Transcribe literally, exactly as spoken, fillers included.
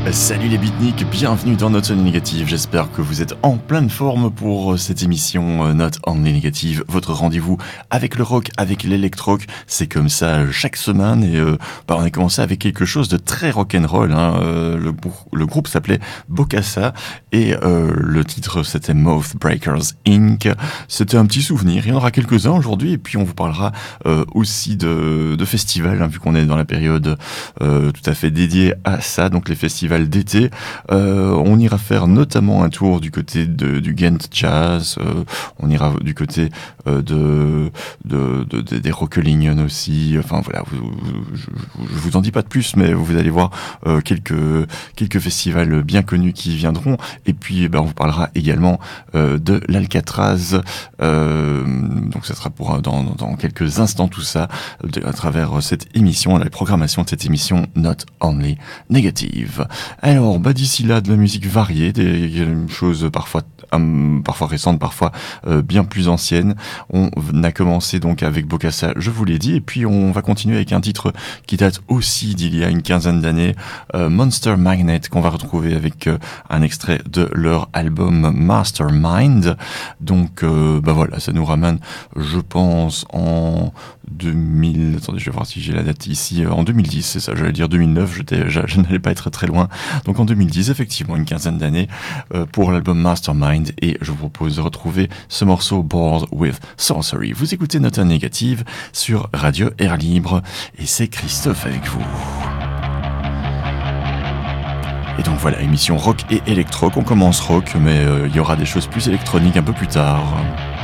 Salut les beatniks, bienvenue dans Not Only Negative. J'espère que vous êtes en pleine forme pour cette émission Not Only Negative, votre rendez-vous avec le rock, avec l'électro-rock. C'est comme ça chaque semaine et euh, bah, on a commencé avec quelque chose de très rock'n'roll. Hein. Euh, le, le groupe s'appelait Bokassa et euh, le titre c'était Mouth Breakers Incorporated. C'était un petit souvenir, il y en aura quelques-uns aujourd'hui et puis on vous parlera euh, aussi de, de festivals, hein, vu qu'on est dans la période euh, tout à fait dédiée à ça, donc les festivals d'été. Euh, on ira faire notamment un tour du côté de, du Ghent Jazz, euh, on ira du côté euh, de, de, de, de des Rockelingen aussi. Enfin voilà, vous, vous, je, je vous en dis pas de plus, mais vous allez voir euh, quelques quelques festivals bien connus qui viendront. Et puis ben, on vous parlera également euh, de l'Alcatraz. Euh, donc ça sera pour dans, dans quelques instants tout ça de, à travers cette émission, la programmation de cette émission Not Only Negative. Alors, bah d'ici là, de la musique variée, des choses parfois um, parfois récentes, parfois euh, bien plus anciennes. On a commencé donc avec Bokassa, je vous l'ai dit, et puis on va continuer avec un titre qui date aussi d'il y a une quinzaine d'années, euh, Monster Magnet, qu'on va retrouver avec euh, un extrait de leur album Mastermind. Donc, euh, bah voilà, ça nous ramène, je pense, en deux mille... Attendez, je vais voir si j'ai la date ici. En deux mille dix, c'est ça, j'allais dire deux mille neuf, j'étais, je, je n'allais pas être très loin. Donc en deux mille dix, effectivement, une quinzaine d'années euh, pour l'album Mastermind. Et je vous propose de retrouver ce morceau Bored with Sorcery. Vous écoutez Note Négative sur Radio Air Libre. Et c'est Christophe avec vous. Et donc voilà, émission rock et électro. On commence rock, mais il euh, y aura des choses plus électroniques un peu plus tard.